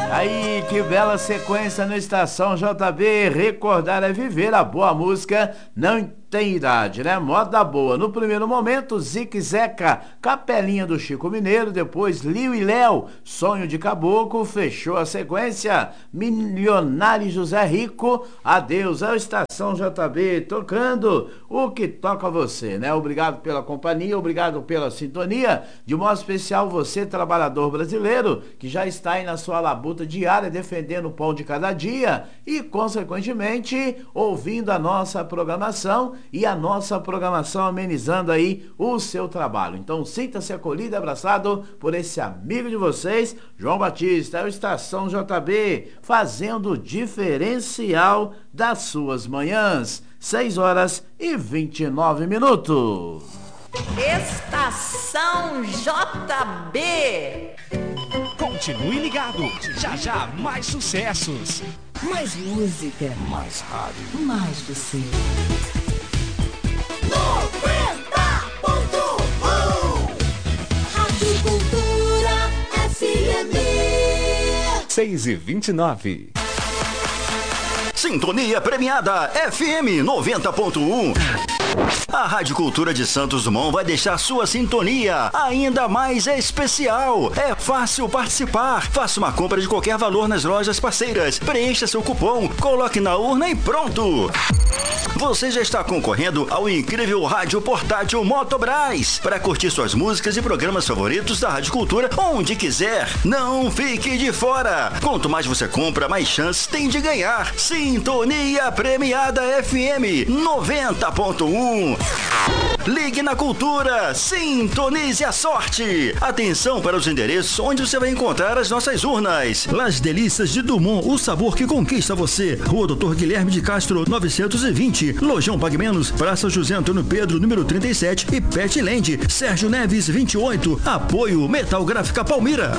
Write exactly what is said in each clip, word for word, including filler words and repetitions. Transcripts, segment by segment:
Aí, que bela sequência no Estação J B. Recordar é viver, a boa música não tem idade, né? Moda boa. No primeiro momento, Zique Zeca, Capelinha do Chico Mineiro. Depois, Liu e Léo, Sonho de Caboclo. Fechou a sequência, Milionário José Rico. Adeus ao Estação J B, tocando o que toca você, né? Obrigado pela companhia, obrigado pela sintonia. De modo especial, você, trabalhador brasileiro, que já está aí na sua labuta diária, defendendo o pão de cada dia e, consequentemente, ouvindo a nossa programação e a nossa programação amenizando aí o seu trabalho. Então, sinta-se acolhido e abraçado por esse amigo de vocês, João Batista, é o Estação J B, fazendo o diferencial das suas manhãs. seis horas e vinte e nove minutos. Estação J B. Continue ligado, já já mais sucessos. Mais música. Mais rádio. Mais você. noventa ponto um Rádio Cultura F M. seis e vinte e nove. Sintonia premiada F M noventa ponto um. A Rádio Cultura de Santos Dumont vai deixar sua sintonia ainda mais especial. É fácil participar. Faça uma compra de qualquer valor nas lojas parceiras. Preencha seu cupom, coloque na urna e pronto. Você já está concorrendo ao incrível rádio portátil Motobras para curtir suas músicas e programas favoritos da Rádio Cultura onde quiser. Não fique de fora. Quanto mais você compra, mais chances tem de ganhar. Sintonia premiada F M noventa ponto um. Ligue na Cultura, sintonize a sorte. Atenção para os endereços onde você vai encontrar as nossas urnas. Las Delícias de Dumont, o sabor que conquista você. Rua Doutor Guilherme de Castro, novecentos e vinte. Lojão Pague Menos, Praça José Antônio Pedro, número trinta e sete. E Petland, Sérgio Neves, vinte e oito. Apoio Metal Gráfica Palmira.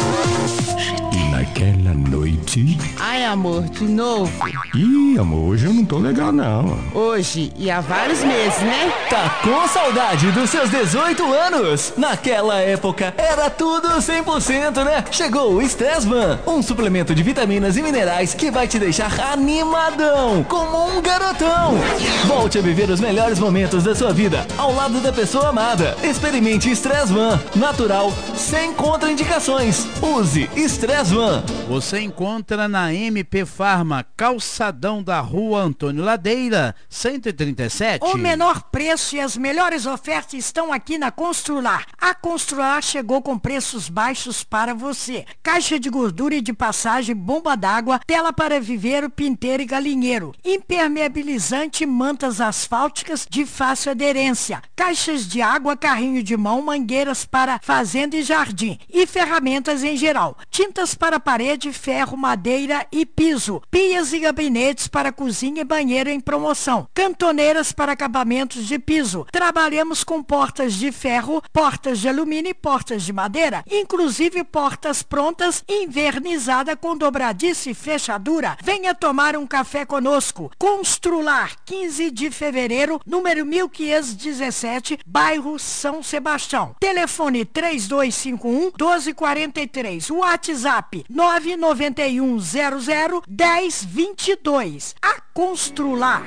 Naquela noite... Ai, amor, de novo? Ih, amor, hoje eu não tô legal, não. Hoje e há vários meses, né? Tá com saudade dos seus dezoito anos? Naquela época era tudo cem por cento, né? Chegou o Stressman, um suplemento de vitaminas e minerais que vai te deixar animadão, como um garotão. Volte a viver os melhores momentos da sua vida ao lado da pessoa amada. Experimente Stressman, natural, sem contraindicações. Use Stressman. Você encontra na M P Farma, calçadão da Rua Antônio Ladeira, cento e trinta e sete. O menor preço e as melhores ofertas estão aqui na Constrular. A Constrular chegou com preços baixos para você. Caixa de gordura e de passagem, bomba d'água, tela para viveiro, pinteiro e galinheiro, impermeabilizante, mantas asfálticas de fácil aderência, caixas de água, carrinho de mão, mangueiras para fazenda e jardim e ferramentas em geral. Tintas para parede, ferro, madeira e piso. Pias e gabinetes para cozinha e banheiro em promoção. Cantoneiras para acabamentos de piso. Trabalhamos com portas de ferro, portas de alumínio e portas de madeira, inclusive portas prontas, invernizada com dobradiça e fechadura. Venha tomar um café conosco. Constrular, quinze de fevereiro, número mil quinhentos e dezessete, bairro São Sebastião. Telefone três dois cinco um, doze quarenta e três. WhatsApp nove nove um zero zero, dez vinte e dois. A Constrular.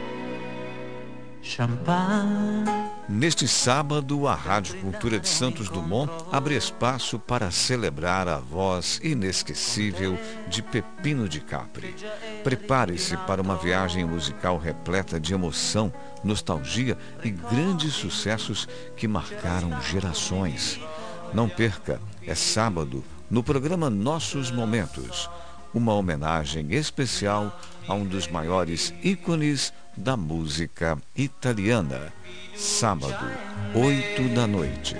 Neste sábado, a Rádio Cultura de Santos Dumont abre espaço para celebrar a voz inesquecível de Pepino de Capri. Prepare-se para uma viagem musical repleta de emoção, nostalgia e grandes sucessos que marcaram gerações. Não perca, é sábado, no programa Nossos Momentos, uma homenagem especial a um dos maiores ícones da música italiana. Sábado, oito da noite.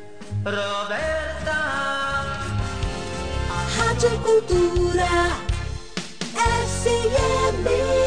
Rádio Cultura F M.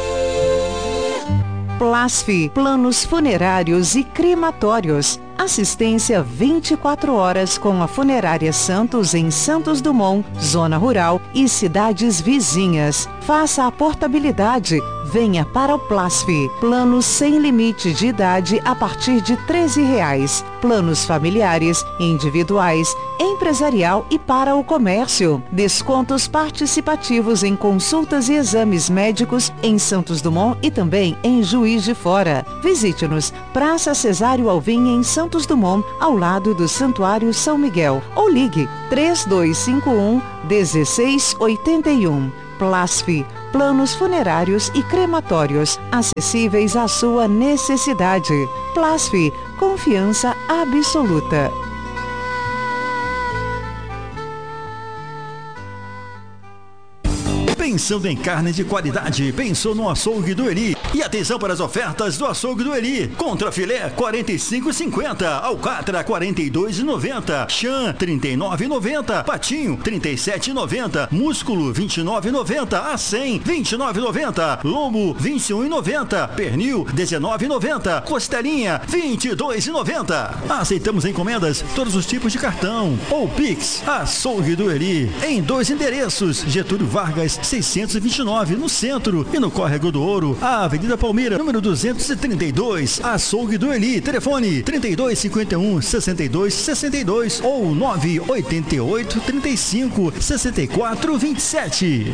Plasfi, planos funerários e crematórios. Assistência vinte e quatro horas com a Funerária Santos em Santos Dumont, Zona Rural e cidades vizinhas. Faça a portabilidade. Venha para o Plasf. Planos sem limite de idade a partir de treze reais. Planos familiares, individuais, empresarial e para o comércio. Descontos participativos em consultas e exames médicos em Santos Dumont e também em Juiz de Fora. Visite-nos, Praça Cesário Alvim em Santos Dumont, ao lado do Santuário São Miguel. Ou ligue três dois cinco um, um seis oito um. Plasf, planos funerários e crematórios, acessíveis à sua necessidade. Plasf, confiança absoluta. Pensando em carne de qualidade, pensou no açougue do Eli. E atenção para as ofertas do açougue do Eli. Contra filé, quarenta e cinco reais e cinquenta centavos. Alcatra, quarenta e dois reais e noventa centavos. Chã, trinta e nove reais e noventa centavos. Patinho, trinta e sete reais e noventa centavos. Músculo, vinte e nove reais e noventa centavos. A cem, vinte e nove reais e noventa centavos. Lombo, vinte e um reais e noventa centavos. Pernil, dezenove reais e noventa centavos. Costelinha, vinte e dois reais e noventa centavos. Aceitamos encomendas, todos os tipos de cartão. Ou Pix, açougue do Eli. Em dois endereços, Getúlio Vargas, seiscentos e vinte e nove, no centro, e no Córrego do Ouro, a Avenida Palmeira, número duzentos e trinta e dois, açougue do Eli. Telefone trinta e dois, cinquenta e um, sessenta e dois, sessenta e dois ou nove oito oito, trinta e cinco, sessenta e quatro, vinte e sete.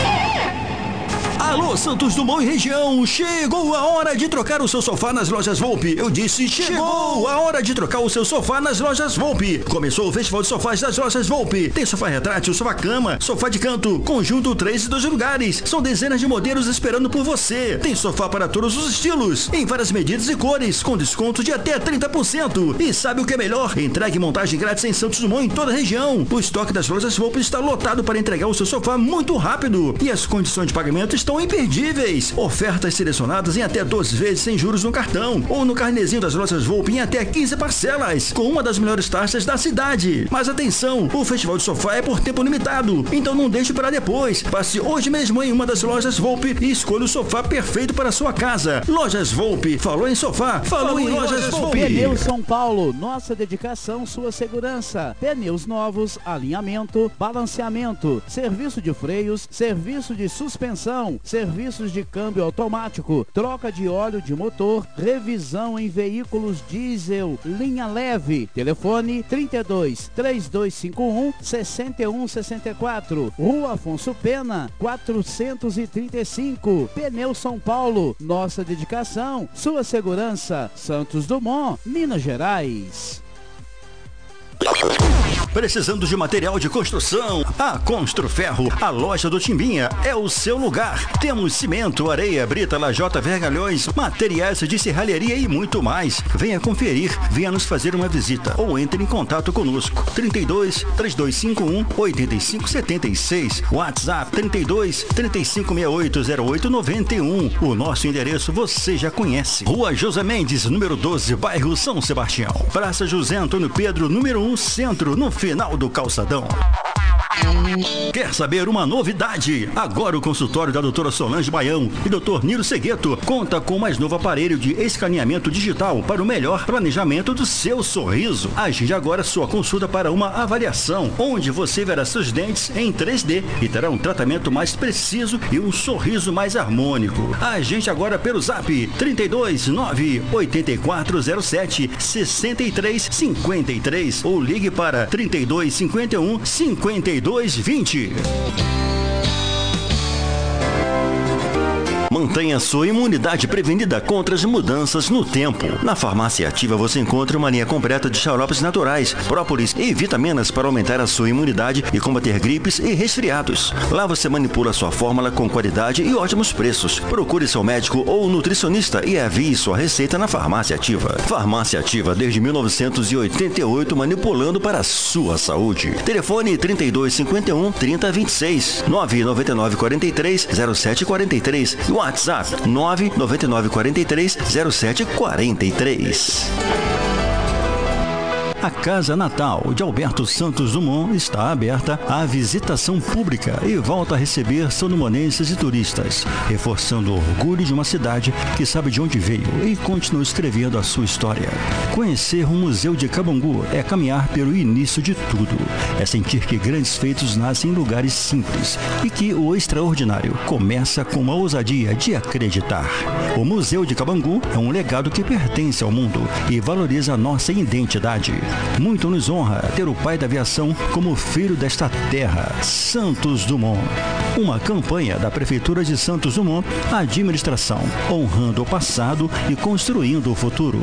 Alô, Santos Dumont e região, chegou a hora de trocar o seu sofá nas lojas Volpe. Eu disse, chegou a hora de trocar o seu sofá nas lojas Volpe. Começou o Festival de Sofás das lojas Volpe. Tem sofá retrátil, sofá cama, sofá de canto, conjunto três e dois lugares. São dezenas de modelos esperando por você. Tem sofá para todos os estilos, em várias medidas e cores, com desconto de até trinta por cento. E sabe o que é melhor? Entregue e montagem grátis em Santos Dumont em toda a região. O estoque das lojas Volpe está lotado para entregar o seu sofá muito rápido. E as condições de pagamento estão imperdíveis. Ofertas selecionadas em até doze vezes sem juros no cartão ou no carnezinho das lojas Volpe em até quinze parcelas, com uma das melhores taxas da cidade. Mas atenção, o Festival de Sofá é por tempo limitado, então não deixe para depois. Passe hoje mesmo em uma das lojas Volpe e escolha o sofá perfeito para a sua casa. Lojas Volpe, falou em sofá, falou, falou em, em Lojas, lojas Volpe. Pneus São Paulo, nossa dedicação, sua segurança. Pneus novos, alinhamento, balanceamento, serviço de freios, serviço de suspensão, serviços de câmbio automático, troca de óleo de motor, revisão em veículos diesel, linha leve. Telefone trinta e dois, três dois cinco um, seis um seis quatro, Rua Afonso Pena, quatrocentos e trinta e cinco. Pneu São Paulo, nossa dedicação, sua segurança. Santos Dumont, Minas Gerais. Precisando de material de construção? A Construferro, a loja do Timbinha, é o seu lugar. Temos cimento, areia, brita, lajota, vergalhões, materiais de serralheria e muito mais. Venha conferir, venha nos fazer uma visita ou entre em contato conosco. trinta e dois, três dois cinco um, oito cinco sete seis, WhatsApp trinta e dois, trinta e cinco sessenta e oito, zero oito noventa e um. O nosso endereço você já conhece. Rua José Mendes, número doze, bairro São Sebastião. Praça José Antônio Pedro, número um, Centro, no final do calçadão. Quer saber uma novidade? Agora o consultório da doutora Solange Baião e doutor Niro Segueto conta com o mais novo aparelho de escaneamento digital para o melhor planejamento do seu sorriso. Agende agora sua consulta para uma avaliação, onde você verá seus dentes em três D e terá um tratamento mais preciso e um sorriso mais harmônico. Agende agora pelo zap trinta e dois, nove oito quatro zero sete, seis três cinco três ou ligue para trinta e dois, cinquenta e um, cinquenta e dois, vinte. Mantenha sua imunidade prevenida contra as mudanças no tempo. Na Farmácia Ativa você encontra uma linha completa de xaropes naturais, própolis e vitaminas para aumentar a sua imunidade e combater gripes e resfriados. Lá você manipula sua fórmula com qualidade e ótimos preços. Procure seu médico ou nutricionista e avie sua receita na Farmácia Ativa. Farmácia Ativa desde mil novecentos e oitenta e oito, manipulando para a sua saúde. Telefone trinta e dois, cinquenta e um, trinta, vinte e seis, nove nove nove, quatro três, zero sete quatro três. WhatsApp nove nove nove, quatro três, zero sete quatro três. A Casa Natal de Alberto Santos Dumont está aberta à visitação pública e volta a receber sandomonenses e turistas, reforçando o orgulho de uma cidade que sabe de onde veio e continua escrevendo a sua história. Conhecer o Museu de Cabangu é caminhar pelo início de tudo. É sentir que grandes feitos nascem em lugares simples e que o extraordinário começa com uma ousadia de acreditar. O Museu de Cabangu é um legado que pertence ao mundo e valoriza a nossa identidade. Muito nos honra ter o pai da aviação como filho desta terra, Santos Dumont. Uma campanha da Prefeitura de Santos Dumont, administração, honrando o passado e construindo o futuro.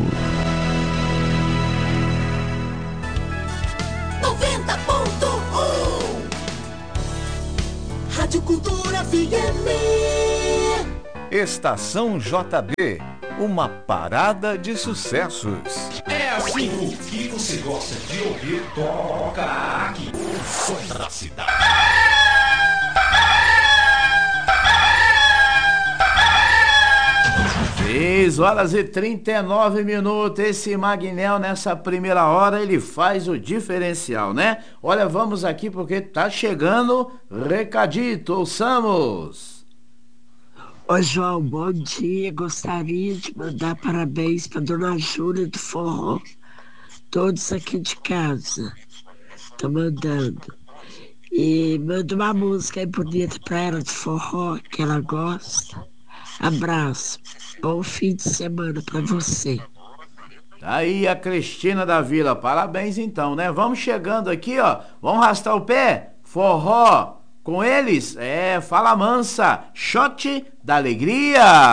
noventa ponto um Rádio Cultura F M. Estação J B, uma parada de sucessos. É assim, o que você gosta de ouvir, toca aqui. O som da cidade. seis horas e trinta e nove minutos. Esse Magnel, nessa primeira hora, ele faz o diferencial, né? Olha, vamos aqui porque tá chegando recadito. Ouçamos. Ô João, bom dia. Gostaria de mandar parabéns para dona Júlia do Forró. Todos aqui de casa. Tô mandando. E manda uma música aí bonita para ela de forró, que ela gosta. Abraço. Bom fim de semana para você. Tá aí a Cristina da Vila. Parabéns então, né? Vamos chegando aqui, ó. Vamos arrastar o pé. Forró com eles. É, Fala Mansa. Shot da Alegria.